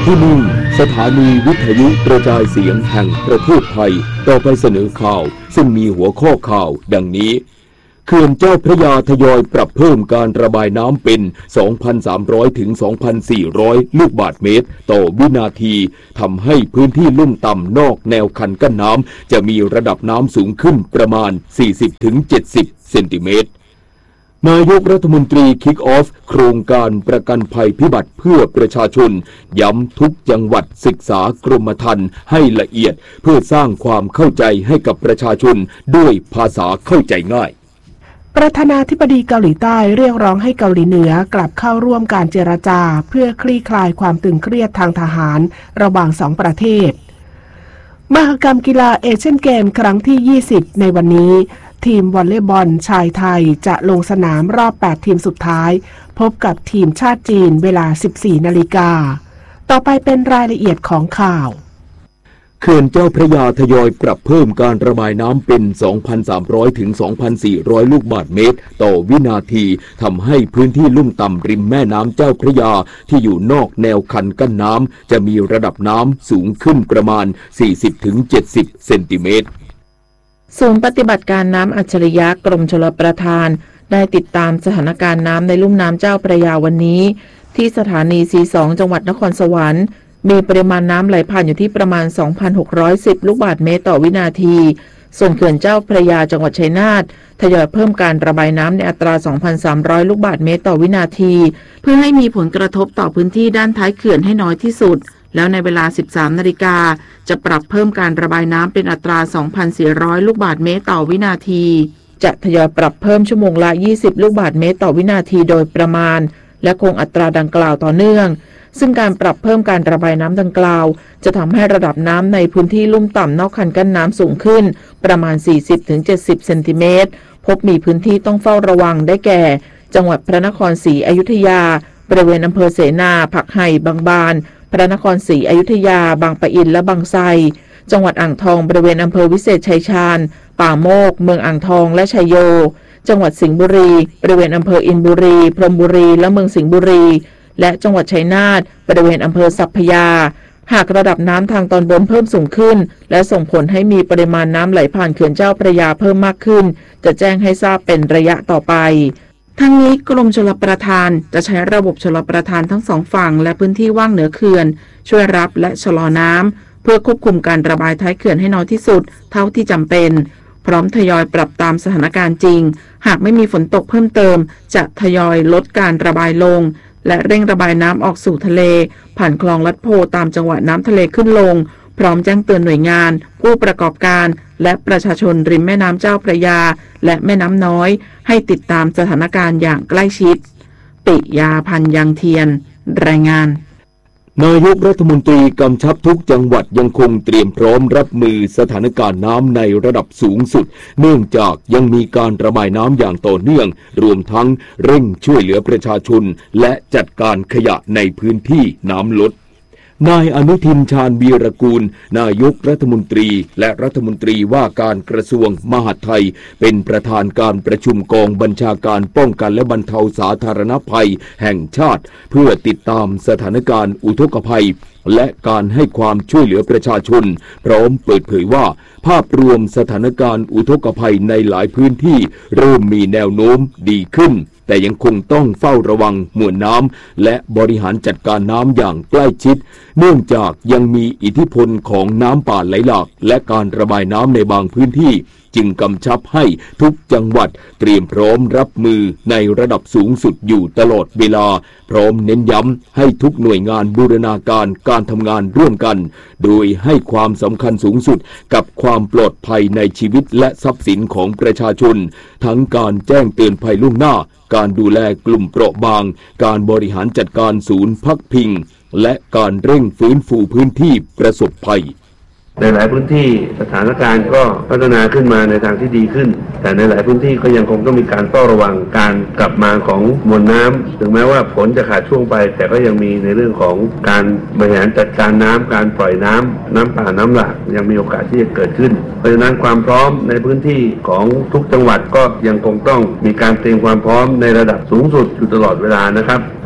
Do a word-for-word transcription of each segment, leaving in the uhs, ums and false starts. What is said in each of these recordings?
ที่นี่สถานีวิทยุกระจายเสียงแห่งประเทศไทยต่อไปเสนอข่าวซึ่งมีหัวข้อข่าวดังนี้เขื่อนเจ้าพระยาทยอยปรับเพิ่มการระบายน้ำเป็น สองพันสามร้อย ถึง สองพันสี่ร้อย ลูกบาศก์เมตรต่อวินาทีทำให้พื้นที่ลุ่มต่ำนอกแนวคันกั้นน้ำจะมีระดับน้ำสูงขึ้นประมาณ สี่สิบถึงเจ็ดสิบ เซนติเมตรนายกรัฐมนตรีคิกออฟโครงการประกันภัยพิบัติเพื่อประชาชนย้ำทุกจังหวัดศึกษากรมธรรม์ให้ละเอียดเพื่อสร้างความเข้าใจให้กับประชาชนด้วยภาษาเข้าใจง่ายประธานาธิบดีเกาหลีใต้เรียกร้องให้เกาหลีเหนือกลับเข้าร่วมการเจรจาเพื่อคลี่คลายความตึงเครียดทางทหารระหว่างสองประเทศมหกรรมกีฬาเอเชียนเกมครั้งที่ยี่สิบในวันนี้ทีมวอลเลย์บอลชายไทยจะลงสนามรอบแปดทีมสุดท้ายพบกับทีมชาติจีนเวลา สิบสี่นาฬิกาต่อไปเป็นรายละเอียดของข่าวเขื่อนเจ้าพระยาทยอยปรับเพิ่มการระบายน้ำเป็น สองพันสามร้อย ถึง สองพันสี่ร้อย ลูกบาศก์เมตรต่อวินาทีทำให้พื้นที่ลุ่มต่ำริมแม่น้ำเจ้าพระยาที่อยู่นอกแนวคันกั้นน้ำจะมีระดับน้ำสูงขึ้นประมาณ สี่สิบถึงเจ็ดสิบ เซนติเมตรศูนย์ปฏิบัติการน้ำอัจฉริยะกรมชลประทานได้ติดตามสถานการณ์น้ำในลุ่มน้ำเจ้าพระยาวันนี้ที่สถานี ซี สอง จังหวัดนครสวรรค์มีปริมาณน้ำไหลผ่านอยู่ที่ประมาณ สองพันหกร้อยสิบ ลูกบาศก์เมตรต่อวินาทีส่วนเขื่อนเจ้าพระยาจังหวัดชัยนาททยอยเพิ่มการระบายน้ำในอัตรา สองพันสามร้อย ลูกบาศก์เมตรต่อวินาทีเพื่อให้มีผลกระทบต่อพื้นที่ด้านท้ายเขื่อนให้น้อยที่สุดแล้วในเวลา สิบสามนาฬิกาจะปรับเพิ่มการระบายน้ำเป็นอัตรา สองพันสี่ร้อย ลูกบาศก์เมตรต่อวินาทีจะทยอยปรับเพิ่มชั่วโมงละ ยี่สิบ ลูกบาศก์เมตรต่อวินาทีโดยประมาณและคงอัตราดังกล่าวต่อเนื่องซึ่งการปรับเพิ่มการระบายน้ำดังกล่าวจะทำให้ระดับน้ำในพื้นที่ลุ่มต่ำนอกคันกั้นน้ำสูงขึ้นประมาณ สี่สิบถึงเจ็ดสิบ เซนติเมตรพบมีพื้นที่ต้องเฝ้าระวังได้แก่จังหวัดพระนครศรีอยุธยาบริเวณอำเภอเสนาผักไห่บางบานพระนครศรีอยุธยาบางปะอินและบางไทรจังหวัดอ่างทองบริเวณอำเภอวิเศษชัยชาญป่าโมกเมืองอ่างทองและชัยโยจังหวัดสิงห์บุรีบริเวณอำเภออินบุรีพรหมบุรีและเมืองสิงห์บุรีและจังหวัดชัยนาทบริเวณอำเภอสัพพยาหากระดับน้ำทางตอนบนเพิ่มสูงขึ้นและส่งผลให้มีปริมาณน้ำไหลผ่านเขื่อนเจ้าพระยาเพิ่มมากขึ้นจะแจ้งให้ทราบเป็นระยะต่อไปทั้งนี้กรมชลประทานจะใช้ระบบชลประทานทั้งสองฝั่งและพื้นที่ว่างเหนือเขื่อนช่วยรับและชะลอน้ำเพื่อควบคุมการระบายท้ายเขื่อนให้น้อยที่สุดเท่าที่จำเป็นพร้อมทยอยปรับตามสถานการณ์จริงหากไม่มีฝนตกเพิ่มเติมจะทยอยลดการระบายลงและเร่งระบายน้ำออกสู่ทะเลผ่านคลองลัดโพตามจังหวะน้ำทะเลขึ้นลงพร้อมแจ้งเตือนหน่วยงานผู้ประกอบการและประชาชนริมแม่น้ำเจ้าพระยาและแม่น้ำน้อยให้ติดตามสถานการณ์อย่างใกล้ชิดปิยาพันธ์ยังเทียนรายงานนายกรัฐมนตรีกำชับทุกจังหวัดยังคงเตรียมพร้อมรับมือสถานการณ์น้ำในระดับสูงสุดเนื่องจากยังมีการระบายน้ำอย่างต่อเนื่องรวมทั้งเร่งช่วยเหลือประชาชนและจัดการขยะในพื้นที่น้ำลดนายอนุทินชาญวีรกูลนายกรัฐมนตรีและรัฐมนตรีว่าการกระทรวงมหาดไทยเป็นประธานการประชุมกองบัญชาการป้องกันและบรรเทาสาธารณภัยแห่งชาติเพื่อติดตามสถานการณ์อุทกภัยและการให้ความช่วยเหลือประชาชนพร้อมเปิดเผยว่าภาพรวมสถานการณ์อุทกภัยในหลายพื้นที่เริ่มมีแนวโน้มดีขึ้นแต่ยังคงต้องเฝ้าระวังมวลน้ำและบริหารจัดการน้ำอย่างใกล้ชิดเนื่องจากยังมีอิทธิพลของน้ำป่าไหลหลากและการระบายน้ำในบางพื้นที่จึงกำชับให้ทุกจังหวัดเตรียมพร้อมรับมือในระดับสูงสุดอยู่ตลอดเวลาพร้อมเน้นย้ำให้ทุกหน่วยงานบูรณาการการทำงานร่วมกันโดยให้ความสำคัญสูงสุดกับความปลอดภัยในชีวิตและทรัพย์สินของประชาชนทั้งการแจ้งเตือนภัยล่วงหน้าการดูแลกลุ่มเปราะบางการบริหารจัดการศูนย์พักพิงและการเร่งฟื้นฟูพื้นที่ประสบภัยในหลายพื้นที่สถานการณ์ก็พัฒนาขึ้นมาในทางที่ดีขึ้นแต่ในหลายพื้นที่ก็ยังคงต้องมีการเฝ้าระวังการกลับมาของมวลน้ำถึงแม้ว่าฝนจะขาดช่วงไปแต่ก็ยังมีในเรื่องของการบริหารจัดการน้ำการปล่อยน้ำน้ำป่าน้ำหลากยังมีโอกาสที่จะเกิดขึ้นเพราะฉะนั้นความพร้อมในพื้นที่ของทุกจังหวัดก็ยังคงต้องมีการเตรียมความพร้อมในระดับสูงสุดอยู่ตลอดเวลานะครับ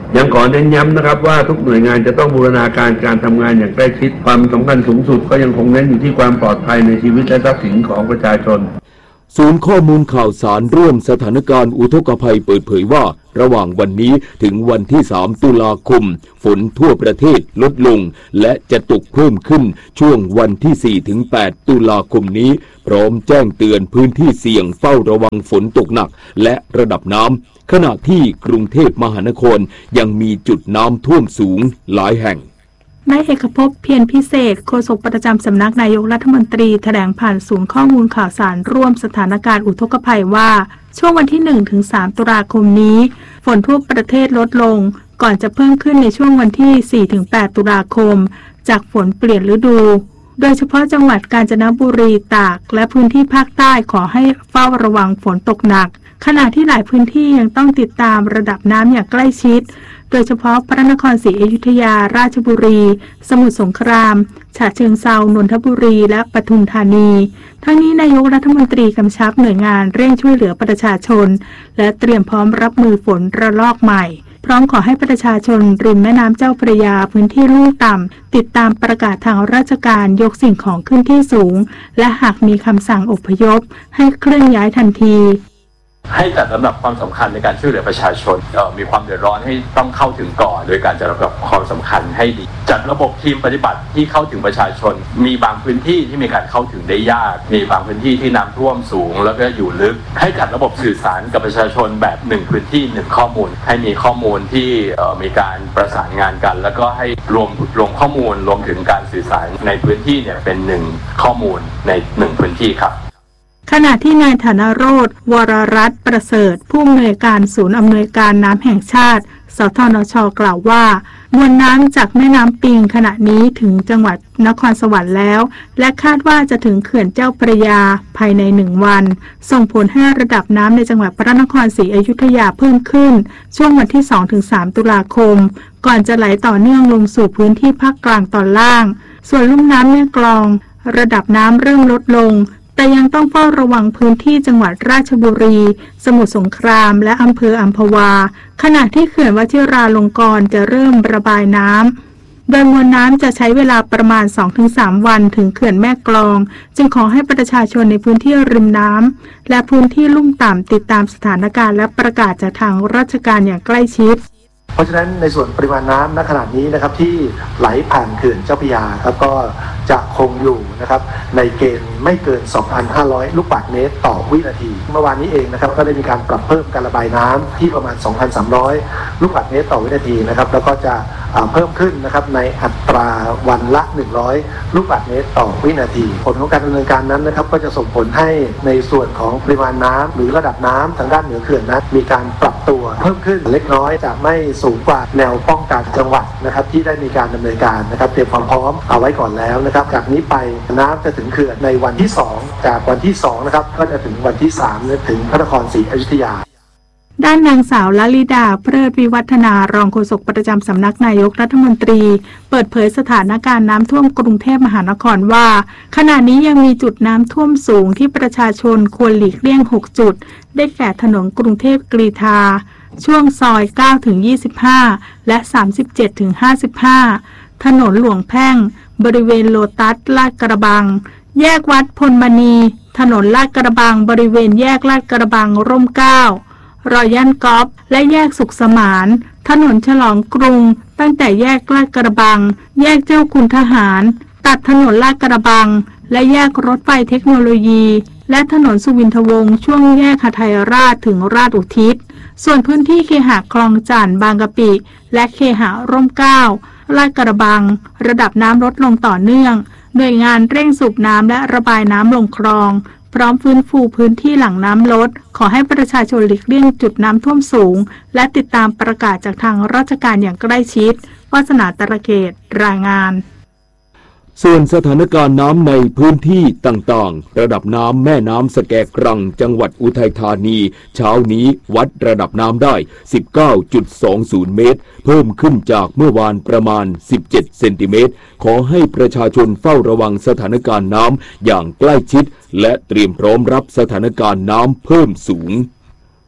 ยังขอเน้นย้ำนะครับว่าทุกหน่วยงานจะต้องบูรณาการการทำงานอย่างใกล้ชิดความสำคัญสูงสุดก็ยังคงเน้นอยู่ที่ความปลอดภัยในชีวิตและทรัพย์สินของประชาชนศูนย์ข้อมูลข่าวสารร่วมสถานการณ์อุทกภัยเปิดเผยว่าระหว่างวันนี้ถึงวันที่สามตุลาคมฝนทั่วประเทศลดลงและจะตกเพิ่มขึ้นช่วงวันที่สี่ถึงแปดตุลาคมนี้พร้อมแจ้งเตือนพื้นที่เสี่ยงเฝ้าระวังฝนตกหนักและระดับน้ำขณะที่กรุงเทพมหานครยังมีจุดน้ำท่วมสูงหลายแห่งนายเอกภพเพียรพิเศษโฆษกประจำสำนักนายกรัฐมนตรีแถลงผ่านศูนย์ข้อมูลข่าวสารร่วมสถานการณ์อุทกภัยว่าช่วงวันที่ หนึ่งถึงสาม ตุลาคมนี้ฝนทั่วประเทศลดลงก่อนจะเพิ่มขึ้นในช่วงวันที่ สี่ถึงแปด ตุลาคมจากฝนเปลี่ยนฤดูโดยเฉพาะจังหวัดกาญจนบุรีตากและพื้นที่ภาคใต้ขอให้เฝ้าระวังฝนตกหนักขณะที่หลายพื้นที่ยังต้องติดตามระดับน้ำอย่างใกล้ชิดโดยเฉพาะพระนครศรีอยุธยาราชบุรีสมุทรสงครามฉะเชิงเทรานนทบุรีและปทุมธานีทั้งนี้นายกรัฐมนตรีกำชับหน่วยงานเร่งช่วยเหลือประชาชนและเตรียมพร้อมรับมือฝนระลอกใหม่พร้อมขอให้ประชาชนริมแม่น้ำเจ้าพระยาพื้นที่ลุ่มต่ำติดตามประกาศทางราชการยกสิ่งของขึ้นที่สูงและหากมีคำสั่งอพยพให้เคลื่อนย้ายทันทีให้จัดลำดับความสำคัญในการช่วยเหลือประชาชนมีความเดือดร้อนให้ต้องเข้าถึงก่อนโดยการจัดลำดับความสำคัญให้ดีจัดระบบทีมปฏิบัติที่เข้าถึงประชาชนมีบางพื้นที่ที่มีการเข้าถึงได้ยากมีบางพื้นที่ที่น้ำท่วมสูงแล้วก็อยู่ลึกให้จัดระบบสื่อสารกับประชาชนแบบหนึ่งพื้นที่หนึ่งข้อมูลให้มีข้อมูลที่มีการประสานงานกันแล้วก็ให้รวมรวมข้อมูลรวมถึงการสื่อสารในพื้นที่เนี่ยเป็นหนึ่งข้อมูลในหนึ่งพื้นที่ครับขณะที่นายธนโรจน์วรรัตน์ประเสริฐผู้อำนวยการศูนย์อำนวยการน้ำแห่งชาติสทนช.กล่าวว่ามวลน้ำจากแม่น้ำปิงขณะนี้ถึงจังหวัดนครสวรรค์แล้วและคาดว่าจะถึงเขื่อนเจ้าพระยาภายในหนึ่งวันส่งผลให้ระดับน้ำในจังหวัดพระนครศรีอยุธยาเพิ่มขึ้นช่วงวันที่ สองถึงสาม ตุลาคมก่อนจะไหลต่อเนื่องลงสู่พื้นที่ภาคกลางตอนล่างส่วนลุ่มน้ำแม่กลองระดับน้ำเริ่มลดลงแต่ยังต้องเฝ้าระวังพื้นที่จังหวัดราชบุรีสมุทรสงครามและอำเภออัมพวาขณะที่เขื่อนวชิราลงกรณ์จะเริ่มระบายน้ำโดยมวลน้ำจะใช้เวลาประมาณ สองถึงสาม วันถึงเขื่อนแม่กลองจึงขอให้ประชาชนในพื้นที่ริมน้ำและพื้นที่ลุ่มต่ำติดตามสถานการณ์และประกาศจากทางราชการอย่างใกล้ชิดเพราะฉะนั้นในส่วนปริมาณน้ำณขณะนี้นะครับที่ไหลผ่านเขื่อนเจ้าพระยาครับก็จะคงอยู่นะครับในเกณฑ์ไม่เกิน สองพันห้าร้อย ลูกบาศก์เมตรต่อวินาทีเมื่อวานนี้เองนะครับก็ได้มีการปรับเพิ่มการระบายน้ำที่ประมาณ สองพันสามร้อย ลูกบาศก์เมตรต่อวินาทีนะครับแล้วก็จะเพิ่มขึ้นนะครับในอัตราวันละหนึ่งร้อยลูกบาศก์เมตรต่อวินาทีผลของการดำเนินการนั้นนะครับก็จะส่งผลให้ในส่วนของปริมาณน้ำหรือระดับน้ำทางด้านเหนือเขื่อนนั้นมีการปรับตัวเพิ่มขึ้นเล็กน้อยจะไม่สูงกว่าแนวป้องกันจังหวัดนะครับที่ได้มีการดำเนินการนะครับเตรียมความพร้อมเอาไว้ก่อนแล้วนะครับจากนี้ไปน้ำจะถึงเขื่อนในวันที่สองจากวันที่สองนะครับก็จะถึงวันที่สามถึงพระนครศรีอยุธยาด้านนางสาวลลิดาเพลิดวิวัฒนารองโฆษกประจำสำนักนายกรัฐมนตรีเปิดเผยสถานการณ์น้ำท่วมกรุงเทพมหานครว่าขณะนี้ยังมีจุดน้ำท่วมสูงที่ประชาชนควรหลีกเลี่ยงหกจุดได้แก่ถนนกรุงเทพกรีฑาช่วงซอย เก้าถึงยี่สิบห้า และ สามสิบเจ็ดถึงห้าสิบห้า ถนนหลวงแพ่งบริเวณโลตัสลาดกระบังแยกวัดพลมณีถนนลาดกระบังบริเวณแยกลาดกระบังร่มเกล้ารอยย่านกอล์ฟและแยกสุขสมานถนนฉลองกรุงตั้งแต่แยกลาดกระบังแยกเจ้าคุณทหารตัดถนนลาดกระบังและแยกรถไฟเทคโนโลยีและถนนสุวินทวงศ์ช่วงแยกหทัยราชถึงราชอุทิศส่วนพื้นที่เคหะคลองจันทน์บางกะปิและเคหะร่มเกล้าลาดกระบังระดับน้ำลดลงต่อเนื่องหน่วยงานเร่งสูบน้ำและระบายน้ำลงคลองพร้อมฟื้นฟูพื้นที่หลังน้ำลดขอให้ประชาชนหลีกเลี่ยงจุดน้ำท่วมสูงและติดตามประกาศจากทางราชการอย่างใกล้ชิดวาสนาตระเกตรายงานส่วนสถานการณ์น้ำในพื้นที่ต่างๆระดับน้ำแม่น้ำสแกกรังจังหวัดอุทัยธานีเช้านี้วัดระดับน้ำได้ สิบเก้าจุดสองศูนย์ เมตรเพิ่มขึ้นจากเมื่อวานประมาณสิบเจ็ดเซนติเมตรขอให้ประชาชนเฝ้าระวังสถานการณ์น้ำอย่างใกล้ชิดและเตรียมพร้อมรับสถานการณ์น้ำเพิ่มสูง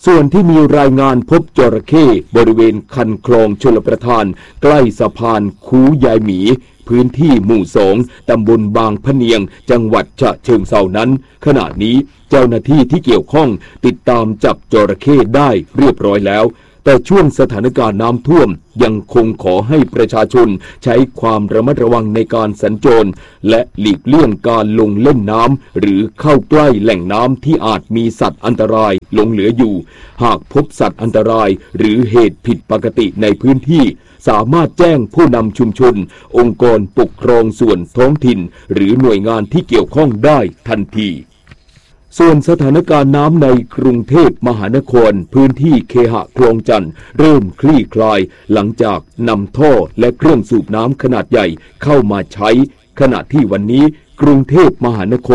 ส่วนที่มีรายงานพบจระเข้บริเวณคันคลองชลประทานใกล้สะพานคูยายหมีพื้นที่หมู่สองตำบลบางพะเนียงจังหวัดฉะเชิงเทรานั้นขณะนี้เจ้าหน้าที่ที่เกี่ยวข้องติดตามจับจระเข้ได้เรียบร้อยแล้วแต่ช่วงสถานการณ์น้ำท่วมยังคงขอให้ประชาชนใช้ความระมัดระวังในการสัญจรและหลีกเลี่ยงการลงเล่นน้ำหรือเข้าใกล้แหล่งน้ำที่อาจมีสัตว์อันตรายหลงเหลืออยู่หากพบสัตว์อันตรายหรือเหตุผิดปกติในพื้นที่สามารถแจ้งผู้นำชุมชนองค์กรปกครองส่วนท้องถิ่นหรือหน่วยงานที่เกี่ยวข้องได้ทันทีส่วนสถานการณ์น้ำในกรุงเทพมหานครพื้นที่เคหะคลองจันทน์เริ่มคลี่คลายหลังจากนำท่อและเครื่องสูบน้ำขนาดใหญ่เข้ามาใช้ขณะที่วันนี้กรุงเทพมหานคร